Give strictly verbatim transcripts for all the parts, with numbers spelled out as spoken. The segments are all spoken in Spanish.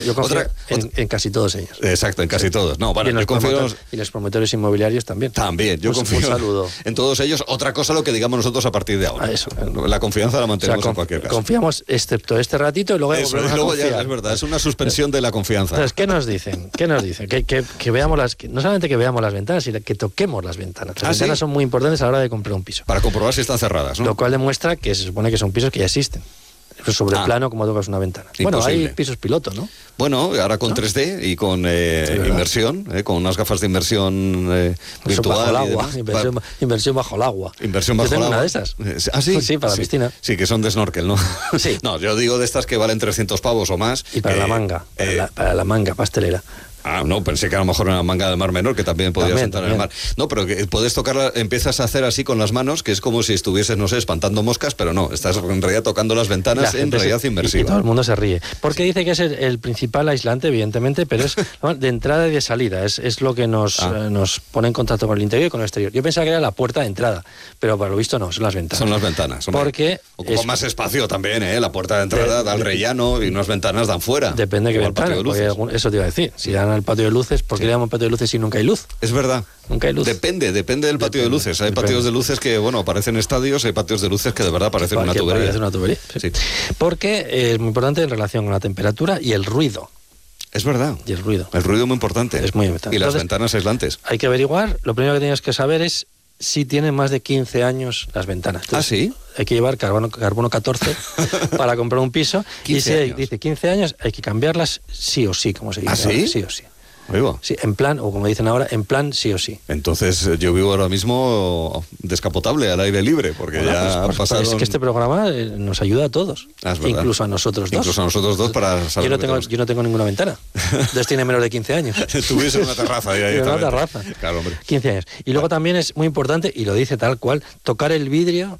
Yo confío otra, en, otra, en casi todos ellos. Exacto, en casi sí. todos. No, bueno, y, en yo confío promotor, y los promotores inmobiliarios también. También, yo un, confío un saludo. en todos ellos. Otra cosa lo que digamos nosotros a partir de ahora. A eso. La confianza la mantenemos o sea, en cualquier caso. Confiamos excepto este ratito y luego, eso, y luego ya es verdad, es una suspensión de la confianza. Entonces, ¿qué nos dicen? ¿Qué nos dicen? Que, que, que veamos las, que, no solamente que veamos las ventanas, sino que toquemos las ventanas. Las ¿Ah, ventanas sí? son muy importantes a la hora de comprar un piso. Para comprobar si están cerradas, ¿no? Lo cual demuestra que se supone que son pisos que ya existen. Sobre el ah, plano, como tocas una ventana. Imposible. Bueno, hay pisos piloto, ¿no? Bueno, ahora con ¿no? tres D y con eh, sí, inmersión, eh, con unas gafas de inversión eh, virtual. Bajo el agua, inversión, Va, inversión bajo el agua. Inversión bajo yo tengo el agua. Una de esas. ¿Ah, sí? Sí, para sí, la piscina. Sí, que son de snorkel, ¿no? Sí. No, yo digo de estas que valen trescientos pavos o más. Y para eh, la manga, eh, para, la, para la manga pastelera. Ah, no, pensé que a lo mejor una manga de mar menor, que también podías también, sentar también. en el mar. No, pero que puedes tocarla, empiezas a hacer así con las manos, que es como si estuvieses, no sé, espantando moscas, pero no, estás en realidad tocando las ventanas en realidad se, inmersiva. Y, y todo el mundo se ríe. Porque dice que es el, el principal aislante, evidentemente, pero es ¿no? de entrada y de salida. Es, es lo que nos, ah. eh, nos pone en contacto con el interior y con el exterior. Yo pensaba que era la puerta de entrada, pero por lo visto no, son las ventanas. Son las ventanas. Hombre. Porque ocupa es, más espacio también, ¿eh? La puerta de entrada de, da al de, rellano y unas ventanas dan fuera. Depende de qué ventana, porque eso te iba a decir. Si dan al patio de luces, ¿por qué sí. le llaman patio de luces si nunca hay luz? Es verdad. Nunca hay luz. Depende, depende del patio depende, de luces. Hay depende. patios de luces que, bueno, parecen estadios, hay patios de luces que de verdad parecen una tubería. Parece una tubería. Sí. Sí. Porque eh, es muy importante en relación con la temperatura y el ruido. Es verdad. Y el ruido. El ruido es muy importante. Es muy importante. Y las Entonces, ventanas aislantes. Hay que averiguar, lo primero que tienes que saber es si tienen más de quince años las ventanas. Entonces, ¿ah, sí? Hay que llevar carbono, carbono catorce para comprar un piso. Y si hay, dice quince años, hay que cambiarlas sí o sí, como se dice. ¿Ah, sí? Ahora, sí o sí. Vivo. Sí, en plan, o como dicen ahora, en plan sí o sí. Entonces yo vivo ahora mismo descapotable, al aire libre, porque bueno, ya pues, pues, pasaron... Es que este programa eh, nos ayuda a todos, ah, incluso a nosotros dos. Incluso a nosotros dos para saber yo no tengo, yo no tengo ninguna ventana, entonces tiene menos de quince años. Tuviese una terraza ahí. Una terraza. Claro, hombre. quince años. Y luego también es muy importante, y lo dice tal cual, tocar el vidrio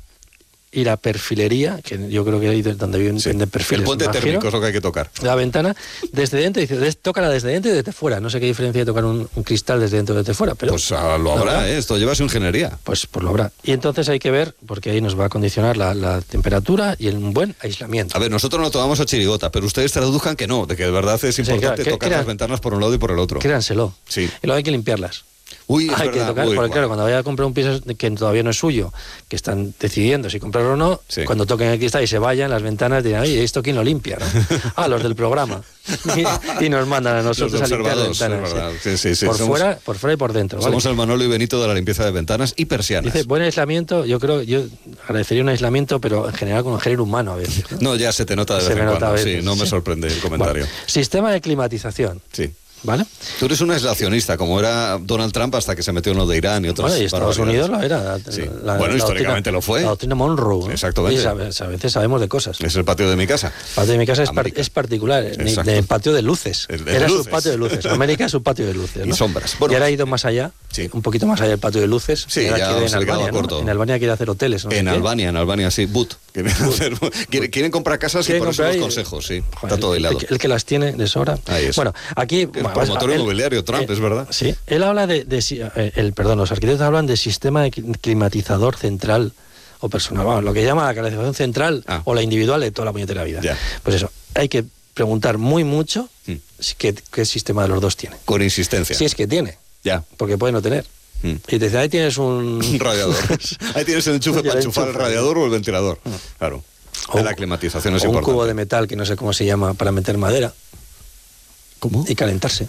y la perfilería, que yo creo que ahí donde viven sí. perfiles. El puente térmico es lo que hay que tocar. La ventana desde dentro, dice, tócala desde dentro y desde fuera. No sé qué diferencia hay de tocar un, un cristal desde dentro y desde fuera, pero... Pues uh, lo habrá, ¿eh? Esto lleva su ingeniería. Pues, pues lo habrá. Y entonces hay que ver, porque ahí nos va a condicionar la, la temperatura y el buen aislamiento. A ver, nosotros no tomamos a chirigota, pero ustedes traduzcan que no, de que de verdad es importante sí, claro, que, tocar que, las ventanas por un lado y por el otro. Créanselo. Sí. Y luego hay que limpiarlas. Uy, es hay verdad. que tocar, Uy, porque wow. claro, cuando vaya a comprar un piso que todavía no es suyo, que están decidiendo si comprarlo o no, sí. cuando toquen el cristal y se vayan, las ventanas dirán, oye, ¿esto quién lo limpia? ¿No? Ah, los del programa. Y, y nos mandan a nosotros a limpiar las ventanas. Sí, sí, sí, por, somos, fuera, por fuera y por dentro. Somos ¿vale? el Manolo y Benito de la limpieza de ventanas y persianas. Dice, buen aislamiento, yo creo, yo agradecería un aislamiento, pero en general con el género humano a veces. No, no ya se te nota de se vez en cuando, veces, sí, no me sí. sorprende el comentario. Bueno, sistema de climatización. Sí. ¿Vale? Tú eres un aislacionista, como era Donald Trump hasta que se metió en lo de Irán y otros. Bueno, y Estados Unidos lo era. Sí. La, bueno, la históricamente doctrina, lo fue. La doctrina Monroe. ¿no? Exactamente. Y a veces sabemos de cosas. Es el patio de mi casa. El patio de mi casa es, par, es particular, Exacto. de patio de luces. El de era luces. su patio de luces. América es su patio de luces. ¿no? Y sombras. Bueno, y ahora ha ido más allá, sí. un poquito más allá del patio de luces. Sí, ya quiere en, Albania, corto. ¿no? en Albania quiere hacer hoteles. ¿no? En ¿Qué? Albania, en Albania, sí. Boot. Quieren, hacer, quieren, quieren comprar casas y por eso los consejos, sí. Joder, Está todo hilado. El, el que las tiene de sobra. Ahí es. Bueno, aquí... El bueno, promotor él, inmobiliario, Trump, eh, es verdad. Sí, él habla de, de, de el, perdón, los arquitectos hablan de sistema de climatizador central o personal, bueno, lo que llama la calefacción central ah. o la individual de toda la puñetera vida. Ya. Pues eso, hay que preguntar muy mucho mm. qué, qué sistema de los dos tiene. Con insistencia. Si es que tiene. Ya. Porque puede no tener. Mm. Y te dice, ahí tienes un... un radiador. Ahí tienes el enchufe para enchufar el radiador o el ventilador. Mm. Claro. O, la climatización es o importante. Un cubo de metal que no sé cómo se llama para meter madera. ¿Cómo? Y calentarse.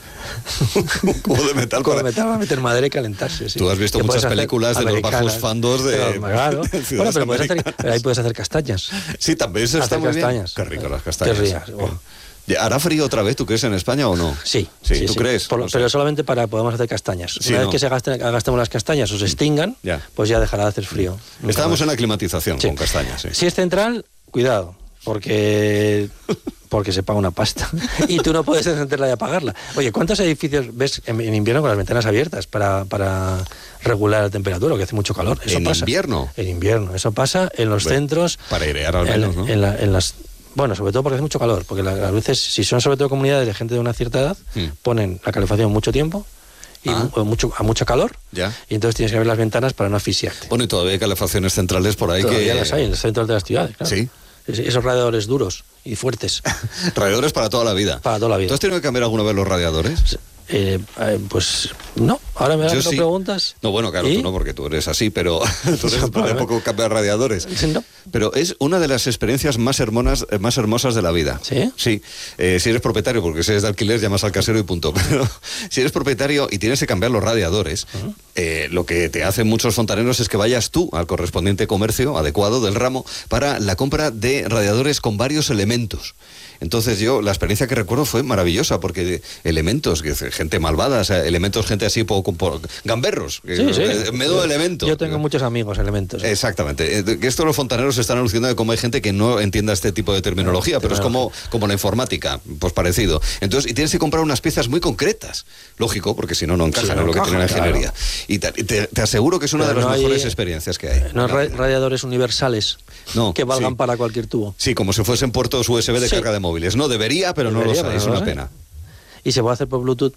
Un cubo de metal para... para... metal para meter madera y calentarse, sí. Tú has visto muchas películas de los bajos fandos de... Pero, claro. Bueno, pero puedes hacer, ahí puedes hacer castañas. Sí, también se está muy castañas. Bien. Qué rico las castañas. Qué rías. Oh. ¿Hará frío otra vez, tú crees, en España o no? Sí. Sí, sí ¿tú sí. crees? Por, no pero sé. solamente para podemos hacer castañas. Sí, Una no. vez que se gasten, gastemos las castañas o se extingan, ya. pues ya dejará de hacer frío. Estábamos en la climatización sí. con castañas, sí. Si es central, cuidado, porque... porque se paga una pasta. Y tú no puedes encenderla y apagarla. Oye, ¿cuántos edificios ves en, en invierno con las ventanas abiertas para, para regular la temperatura? Que hace mucho calor. Eso ¿En pasa. invierno? En invierno. Eso pasa en los bueno, centros... Para airear al menos, en, ¿no? En, la, en las... Bueno, sobre todo porque hace mucho calor. Porque la, a veces, si son sobre todo comunidades de gente de una cierta edad, hmm. ponen la calefacción mucho tiempo y ah. mucho, a mucho calor. Ya. Y entonces tienes que abrir las ventanas para no asfixiarte. Bueno, y todavía hay calefacciones centrales por ahí todavía que... las hay en los centros de las ciudades, claro. Sí. esos radiadores duros y fuertes. Radiadores para toda la vida. Para toda la vida. ¿Tú has tenido que cambiar alguna vez los radiadores? Eh, eh, pues no, ahora me das sí. preguntas. No, bueno, claro, ¿Y? tú no, porque tú eres así, pero tú eres de poco cambiar radiadores. No. Pero es una de las experiencias más hermosas, más hermosas de la vida. ¿Sí? Sí. Eh, si eres propietario, porque si eres de alquiler, llamas al casero y punto. Pero si eres propietario y tienes que cambiar los radiadores, uh-huh. eh, lo que te hacen muchos fontaneros es que vayas tú al correspondiente comercio adecuado del ramo para la compra de radiadores con varios elementos. Entonces yo, la experiencia que recuerdo fue maravillosa, porque elementos, que gente malvada, o sea, elementos, gente así, poco, poco gamberros, sí, sí. medio elementos. Yo tengo muchos amigos elementos. Exactamente. Que esto los fontaneros están alucinando de cómo hay gente que no entienda este tipo de terminología, no, pero es como, como la informática, pues parecido. Entonces, y tienes que comprar unas piezas muy concretas, lógico, porque si no, no encajan sí, no en lo encaja, que tiene la ingeniería. Claro. Y te, te, te aseguro que es una pero de las no mejores hay, experiencias que hay. No hay radiadores universales no, que valgan sí. para cualquier tubo. Sí, como si fuesen puertos U S B de sí. carga de móviles. No debería, pero debería, no lo sé, es una sé. pena. ¿Y se puede hacer por Bluetooth?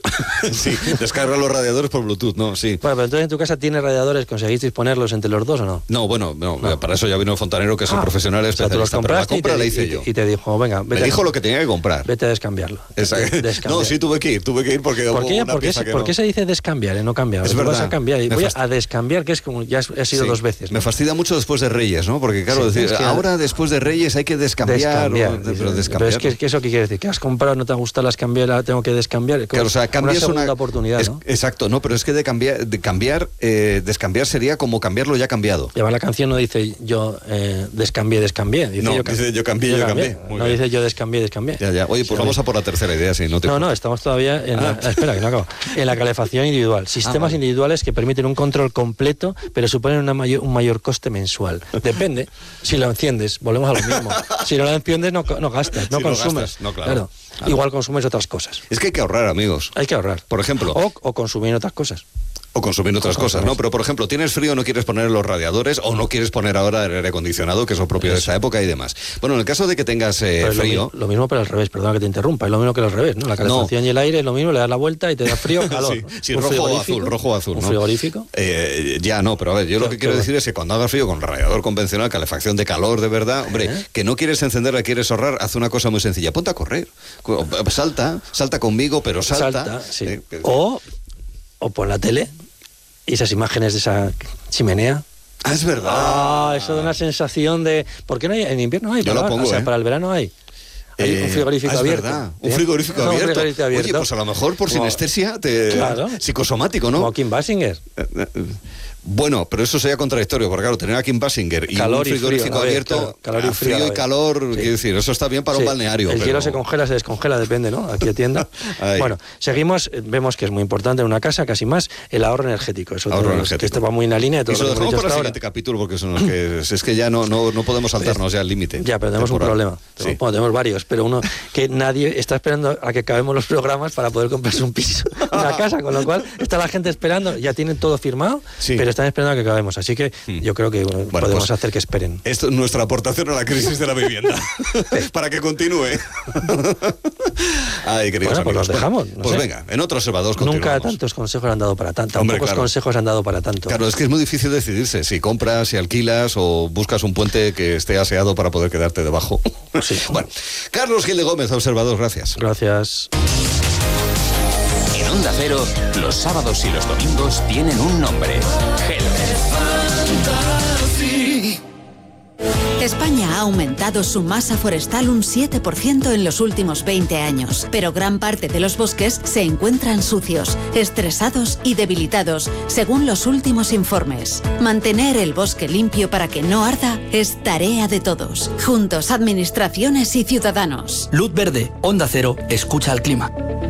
Sí, descarga los radiadores por Bluetooth, ¿no? Sí. Bueno, pero entonces en tu casa tienes radiadores, ¿conseguisteis ponerlos entre los dos o no? No, bueno, no, no. Para eso ya vino el fontanero, que es un ah, profesional especialista. O sea, tú los pero la compra te, la hice y, yo. Y te dijo, venga, vete. Me dijo lo que tenía que comprar. Vete a descambiarlo. Exacto. Descambiar. No, sí tuve que ir, tuve que ir porque ¿Por qué, una ¿por qué, pieza se, que ¿por no. qué se dice descambiar, eh? No cambiar? Es tú verdad. Vas a cambiar y me voy fast... a descambiar, que es como ya ha sido sí. dos veces. ¿no? Me fastidia mucho después de Reyes, ¿no? Porque claro, sí, decir, es que ahora después de Reyes hay que descambiar. Descambiar. O, pero, descambiar pero es que, que eso qué quiere decir, que has comprado, no te ha gustado, las cambiar, tengo que descambiar. Claro, o sea, cambias una segunda una oportunidad, es, ¿no? Exacto, no, pero es que de cambiar, de cambiar, eh, descambiar sería como cambiarlo ya cambiado. Y además la canción no dice yo eh, descambié, descambié. Dice, no, yo, dice yo cambié, yo, yo cambié. cambié. No bien. Dice yo descambié, descambié. Ya, ya. Oye, pues sí, vamos a por la tercera idea, si no te... No, importa. no, estamos todavía en ah. la... Espera, que no acabo. En la calefacción individual. Sistemas ah, vale. individuales que permiten un control completo, pero suponen una mayor, un mayor coste mensual. Depende. Si lo enciendes, volvemos a lo mismo. Si no lo enciendes, no, no gastas, no si consumes. No gastas, no, claro. Claro. Claro. Igual consumes otras cosas. Es que hay que ahorrar, amigos. Hay que ahorrar. Por ejemplo. O, o consumir otras cosas. O consumir otras cosas, ¿no? Pero, por ejemplo, tienes frío, no quieres poner los radiadores o no quieres poner ahora el aire acondicionado, que es lo propio de esa época y demás. Bueno, en el caso de que tengas eh, frío... Lo, lo mismo, pero al revés, perdona que te interrumpa, es lo mismo que al revés, ¿no? La calefacción no. y el aire es lo mismo, le das la vuelta y te da frío o calor. Sí, sí rojo o azul, rojo o azul, ¿Un ¿no? frigorífico? Eh, ya no, pero a ver, yo lo que quiero decir es que cuando haga frío con radiador convencional, calefacción de calor de verdad, hombre, ¿Eh? que no quieres encenderla, quieres ahorrar, haz una cosa muy sencilla, ponte a correr, salta, salta conmigo, pero salta. Salta, sí. Eh, o, o pon la tele. Y esas imágenes de esa chimenea. Ah, es verdad. Ah, eso da una sensación de... ¿Por qué no hay? En invierno hay. Yo para, lo pongo, o sea, ¿eh? para el verano hay. Hay eh, un frigorífico ah, es abierto. Verdad. Un frigorífico, no, abierto. un frigorífico abierto. Oye, pues a lo mejor por Como, sinestesia te... Claro. Psicosomático, ¿no? Como Kim Basinger. Bueno, pero eso sería contradictorio, porque claro, tener a Kim Basinger y calor un frigorífico y frío, abierto, ver, calor y frío, frío y calor, sí. quiero decir, eso está bien para sí. un balneario. El pero... hielo se congela, se descongela, depende, ¿no? Aquí atienda. Bueno, seguimos, vemos que es muy importante en una casa, casi más, el ahorro energético. Eso ahorro tenemos, energético. Que esto va muy en la línea de todo eso lo que dejamos hemos para el ahora. siguiente capítulo, porque eso no es, que, es, es que ya no, no, no podemos saltarnos ya el límite. Ya, pero tenemos temporal. un problema. Sí. Bueno, tenemos varios, pero uno que nadie está esperando a que acabemos los programas para poder comprarse un piso, una casa, con lo cual está la gente esperando, ya tienen todo firmado, sí. pero están esperando a que acabemos. Así que hmm. yo creo que bueno, bueno, podemos pues, hacer que esperen. Esto es nuestra aportación a la crisis de la vivienda. Para que continúe. Ay, queridos bueno, amigos. Pues los dejamos. No pues sé. venga, en otro Observador continuamos. Nunca tantos consejos han dado para tanto. Hombre, pocos claro. consejos han dado para tanto. Claro, es que es muy difícil decidirse si compras, si alquilas o buscas un puente que esté aseado para poder quedarte debajo. Sí. Bueno, Carlos Gil de Gómez, Observador, gracias. Gracias. En Onda Cero, los sábados y los domingos tienen un nombre. Helmer. España ha aumentado su masa forestal un siete por ciento en los últimos veinte años, pero gran parte de los bosques se encuentran sucios, estresados y debilitados, según los últimos informes. Mantener el bosque limpio para que no arda es tarea de todos. Juntos, administraciones y ciudadanos. Luz verde, Onda Cero, escucha al clima.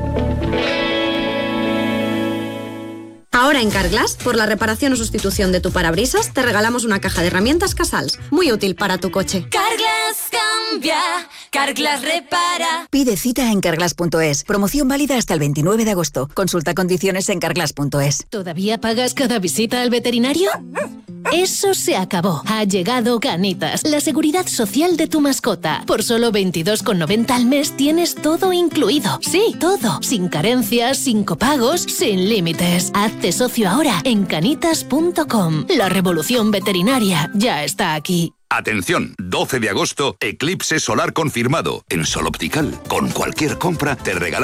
Ahora en Carglass, por la reparación o sustitución de tu parabrisas, te regalamos una caja de herramientas Casals, muy útil para tu coche. Carglass cambia, Carglass repara. Pide cita en carglass punto es. Promoción válida hasta el veintinueve de agosto. Consulta condiciones en carglass punto es. ¿Todavía pagas cada visita al veterinario? Eso se acabó. Ha llegado Canitas, la seguridad social de tu mascota. Por solo veintidós con noventa al mes tienes todo incluido. Sí, todo. Sin carencias, sin copagos, sin límites. Hazte socio ahora en canitas punto com. La revolución veterinaria ya está aquí. Atención, doce de agosto, eclipse solar confirmado. En Sol Optical, con cualquier compra te regalamos